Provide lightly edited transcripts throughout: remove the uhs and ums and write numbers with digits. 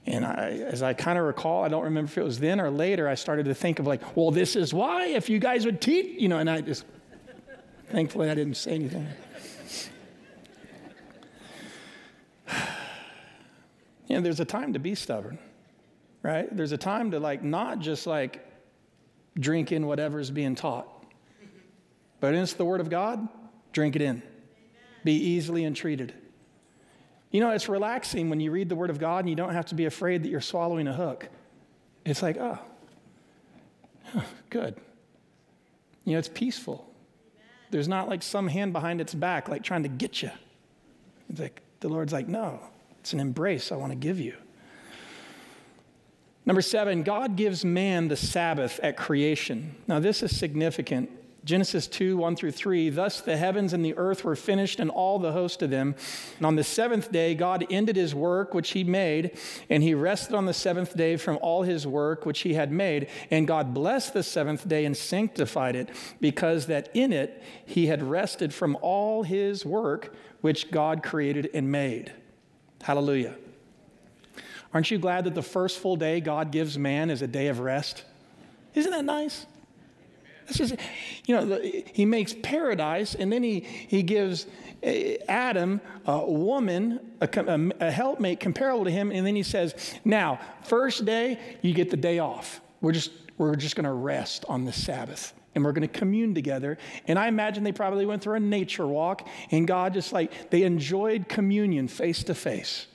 And as I kind of recall, I don't remember if it was then or later, I started to think of like, well, this is why, if you guys would teach, and I just, thankfully I didn't say anything. There's a time to be stubborn, right? There's a time to not just drink in whatever's being taught. But it's the Word of God, drink it in. Be easily entreated. It's relaxing when you read the Word of God and you don't have to be afraid that you're swallowing a hook. It's like, oh, good. It's peaceful. There's not some hand behind its back trying to get you. It's like, the Lord's like, no, it's an embrace I want to give you. Number 7, God gives man the Sabbath at creation. Now this is significant. Genesis 2, 1 through 3, thus the heavens and the earth were finished and all the host of them. And on the seventh day, God ended his work which he made, and he rested on the seventh day from all his work which he had made. And God blessed the seventh day and sanctified it, because that in it he had rested from all his work which God created and made. Hallelujah. Aren't you glad that the first full day God gives man is a day of rest? Isn't that nice? It's just, he makes paradise, and then he gives Adam a woman, a helpmate comparable to him, and then he says, now, first day, you get the day off. We're just going to rest on the Sabbath, and we're going to commune together. And I imagine they probably went through a nature walk, and God they enjoyed communion face to face.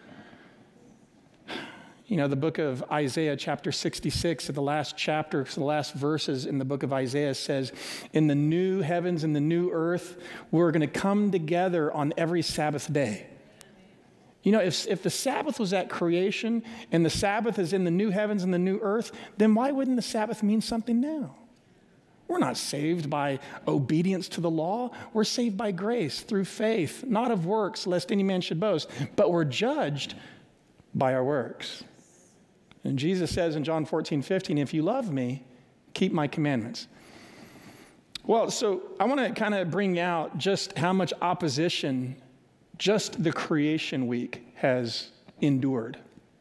The book of Isaiah, chapter 66, the last chapter, the last verses in the book of Isaiah says, in the new heavens and the new earth, we're going to come together on every Sabbath day. If the Sabbath was at creation and the Sabbath is in the new heavens and the new earth, then why wouldn't the Sabbath mean something now? We're not saved by obedience to the law. We're saved by grace through faith, not of works, lest any man should boast. But we're judged by our works. And Jesus says in John 14:15, if you love me, keep my commandments. Well, so I want to kind of bring out just how much opposition just the creation week has endured.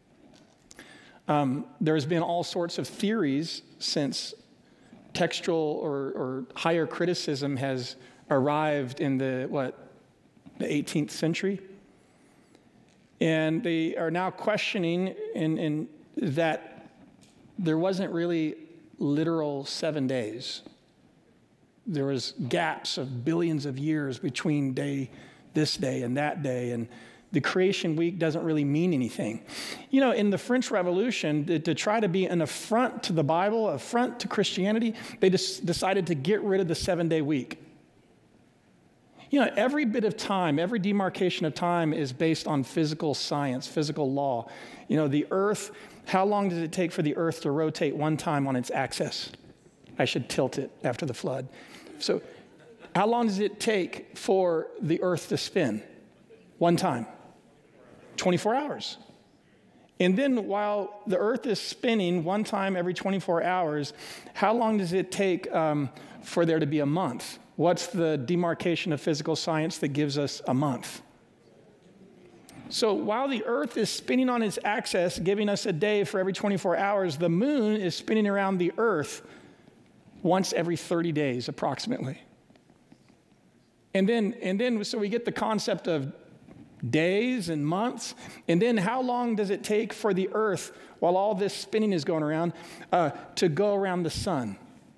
There's been all sorts of theories since textual or higher criticism has arrived in the 18th century. And they are now questioning in that there wasn't really literal 7 days. There was gaps of billions of years between this day and that day, and the creation week doesn't really mean anything. In the French Revolution, to try to be an affront to the Bible, affront to Christianity, they just decided to get rid of the 7-day week. Every bit of time, every demarcation of time is based on physical science, physical law. The earth, how long does it take for the earth to rotate one time on its axis? I should tilt it after the flood. So how long does it take for the earth to spin? One time. 24 hours. And then while the earth is spinning one time every 24 hours, how long does it take for there to be a month? What's the demarcation of physical science that gives us a month? So while the earth is spinning on its axis, giving us a day for every 24 hours, the moon is spinning around the earth once every 30 days approximately. And then so we get the concept of days and months. And then how long does it take for the earth, while all this spinning is going around, to go around the sun?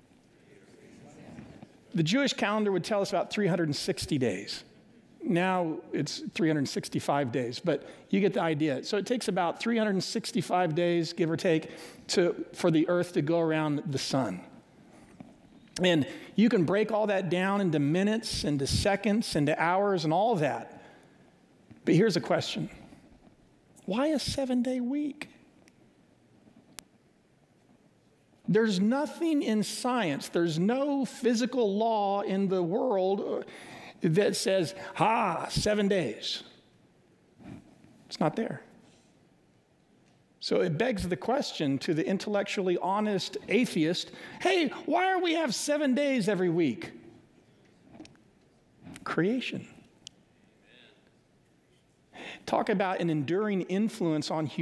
The Jewish calendar would tell us about 360 days. Now it's 365 days, but you get the idea. So it takes about 365 days, give or take, for the earth to go around the sun. And you can break all that down into minutes, into seconds, into hours, and all that. But here's a question. Why a 7-day week? There's nothing in science, there's no physical law in the world that says, 7 days. It's not there. So it begs the question to the intellectually honest atheist, hey, why do we have 7 days every week? Creation. Talk about an enduring influence on humanity.